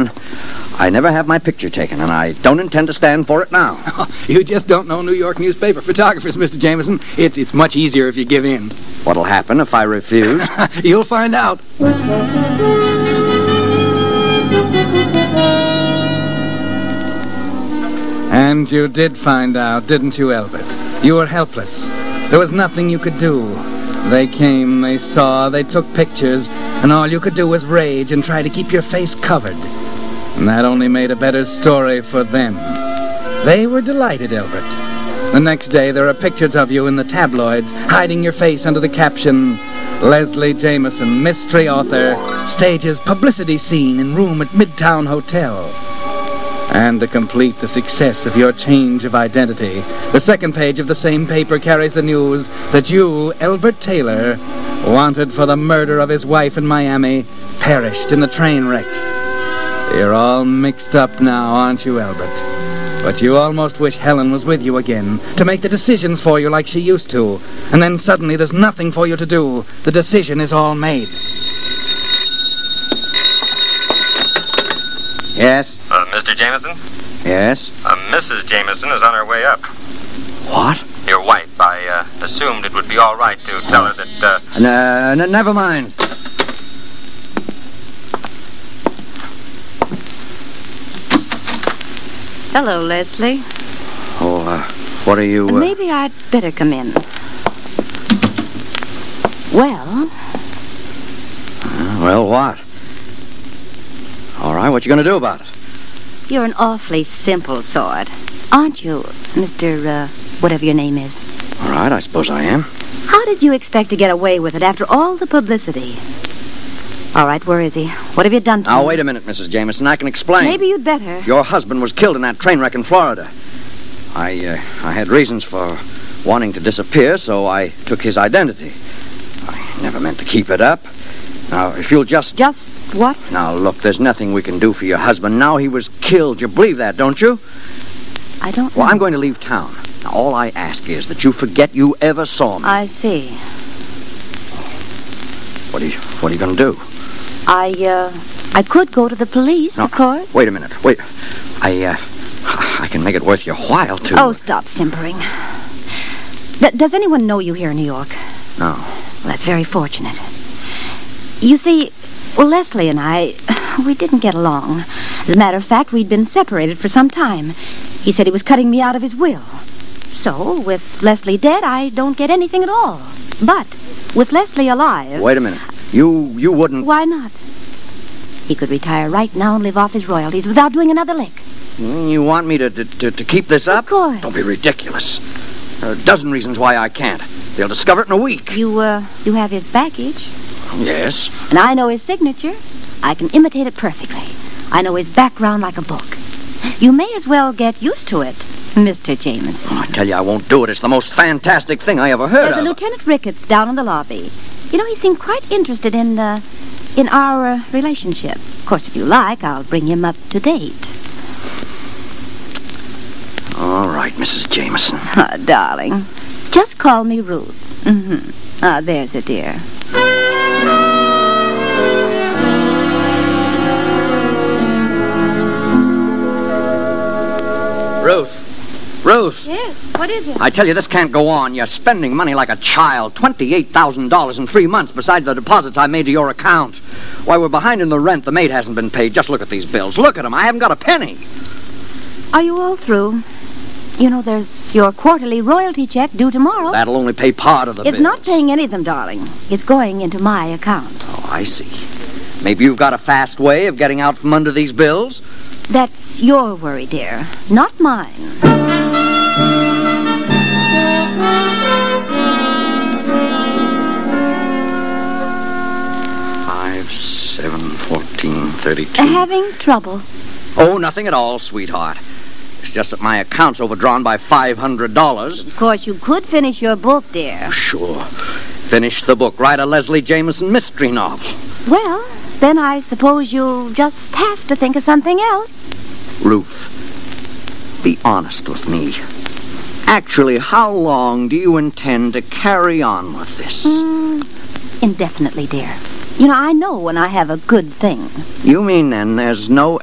man. I never have my picture taken, and I don't intend to stand for it now. You just don't know New York newspaper photographers, Mr. Jameson. It's much easier if you give in. What'll happen if I refuse? You'll find out. And you did find out, didn't you, Elbert? You were helpless. There was nothing you could do. They came, they saw, they took pictures, and all you could do was rage and try to keep your face covered. And that only made a better story for them. They were delighted, Elbert. The next day, there are pictures of you in the tabloids, hiding your face under the caption, Leslie Jameson, mystery author, stages publicity scene in room at Midtown Hotel. And to complete the success of your change of identity, the second page of the same paper carries the news that you, Elbert Taylor, wanted for the murder of his wife in Miami, perished in the train wreck. You're all mixed up now, aren't you, Elbert? But you almost wish Helen was with you again, to make the decisions for you like she used to. And then suddenly there's nothing for you to do. The decision is all made. Yes? Mr. Jameson? Yes? Mrs. Jameson is on her way up. What? Your wife. I assumed it would be all right to tell her that, Never mind. Hello, Leslie. What are you... Maybe I'd better come in. Well? Well, what? All right, what you going to do about it? You're an awfully simple sort, aren't you, Mr., whatever your name is? All right, I suppose I am. How did you expect to get away with it after all the publicity? All right, where is he? What have you done to him? Now, wait a minute, Mrs. Jameson. I can explain. Maybe you'd better. Your husband was killed in that train wreck in Florida. I had reasons for wanting to disappear, so I took his identity. I never meant to keep it up. Now, if you'll just... Just what? Now, look, there's nothing we can do for your husband. Now he was killed. You believe that, don't you? I don't know. Well, I'm going to leave town. Now, all I ask is that you forget you ever saw me. I see. What are you going to do? I could go to the police, No, of course. Wait a minute. Wait. I can make it worth your while to... Oh, stop simpering. Does anyone know you here in New York? No. Well, that's very fortunate. You see, Leslie and I, we didn't get along. As a matter of fact, we'd been separated for some time. He said he was cutting me out of his will. So, with Leslie dead, I don't get anything at all. But with Leslie alive... Wait a minute. You wouldn't... Why not? He could retire right now and live off his royalties without doing another lick. You want me to keep this up? Of course. Don't be ridiculous. There are a dozen reasons why I can't. They'll discover it in a week. You have his baggage. Yes. And I know his signature. I can imitate it perfectly. I know his background like a book. You may as well get used to it, Mr. Jameson. Oh, I tell you, I won't do it. It's the most fantastic thing I ever heard There's of. a Lieutenant Ricketts down in the lobby. You know, he seemed quite interested in our relationship. Of course, if you like, I'll bring him up to date. All right, Mrs. Jameson. Ah, darling. Just call me Ruth. Mm-hmm. Ah, there's a dear. Ruth. Yes, what is it? I tell you, this can't go on. You're spending money like a child. $28,000 in 3 months besides the deposits I made to your account. Why, we're behind in the rent. The maid hasn't been paid. Just look at these bills. Look at them. I haven't got a penny. Are you all through? You know, there's your quarterly royalty check due tomorrow. That'll only pay part of the bills. It's not paying any of them, darling. It's going into my account. Oh, I see. Maybe you've got a fast way of getting out from under these bills? That's your worry, dear, not mine. 5, 7, 14, 32. Having trouble? Oh, nothing at all, sweetheart. It's just that my account's overdrawn by $500. Of course, you could finish your book, dear. Sure. Finish the book. Write a Leslie Jameson mystery novel. Well, then I suppose you'll just have to think of something else. Ruth, be honest with me. Actually, how long do you intend to carry on with this? Indefinitely, dear. You know, I know when I have a good thing. You mean then there's no